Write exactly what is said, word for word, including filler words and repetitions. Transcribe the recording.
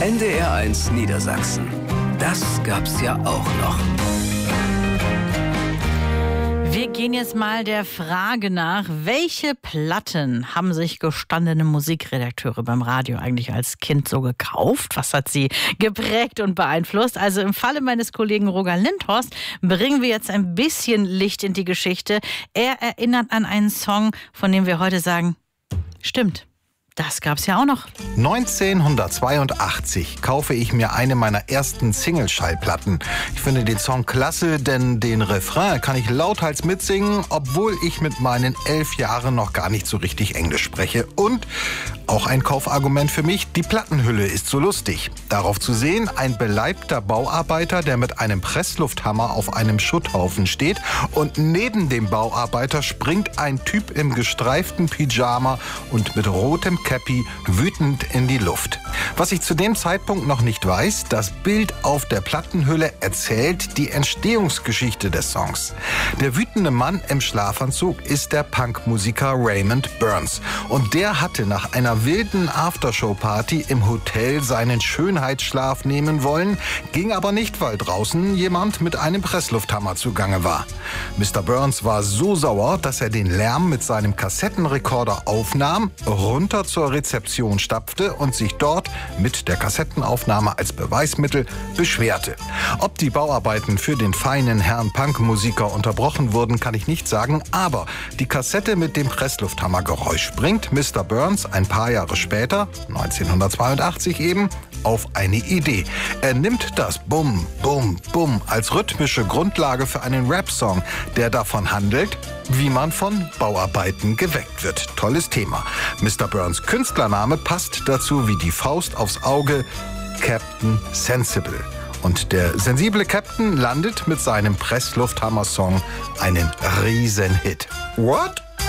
N D R eins Niedersachsen. Das gab's ja auch noch. Wir gehen jetzt mal der Frage nach, welche Platten haben sich gestandene Musikredakteure beim Radio eigentlich als Kind so gekauft? Was hat sie geprägt und beeinflusst? Also im Falle meines Kollegen Roger Lindhorst bringen wir jetzt ein bisschen Licht in die Geschichte. Er erinnert an einen Song, von dem wir heute sagen, stimmt. Das gab's ja auch noch. neunzehnhundertzweiundachtzig kaufe ich mir eine meiner ersten Single-Schallplatten. Ich finde den Song klasse, denn den Refrain kann ich lauthals mitsingen, obwohl ich mit meinen elf Jahren noch gar nicht so richtig Englisch spreche. Und auch ein Kaufargument für mich, die Plattenhülle ist so lustig. Darauf zu sehen, ein beleibter Bauarbeiter, der mit einem Presslufthammer auf einem Schutthaufen steht, und neben dem Bauarbeiter springt ein Typ im gestreiften Pyjama und mit rotem Cappy wütend in die Luft. Was ich zu dem Zeitpunkt noch nicht weiß, das Bild auf der Plattenhülle erzählt die Entstehungsgeschichte des Songs. Der wütende Mann im Schlafanzug ist der Punkmusiker Raymond Burns. Und der hatte nach einer wilden Aftershow-Party im Hotel seinen Schönheitsschlaf nehmen wollen, ging aber nicht, weil draußen jemand mit einem Presslufthammer zugange war. Mister Burns war so sauer, dass er den Lärm mit seinem Kassettenrekorder aufnahm, runter zur Rezeption stapfte und sich dort mit der Kassettenaufnahme als Beweismittel beschwerte. Ob die Bauarbeiten für den feinen Herrn Punkmusiker unterbrochen wurden, kann ich nicht sagen, aber die Kassette mit dem Presslufthammergeräusch bringt Mister Burns ein paar Jahre später, neunzehnhundertzweiundachtzig eben, auf eine Idee. Er nimmt das Bum, Bum, Bum als rhythmische Grundlage für einen Rap-Song, der davon handelt, wie man von Bauarbeiten geweckt wird. Tolles Thema. Mister Burns Künstlername passt dazu wie die Faust aufs Auge: Captain Sensible. Und der sensible Captain landet mit seinem Presslufthammer-Song einen Riesenhit. What?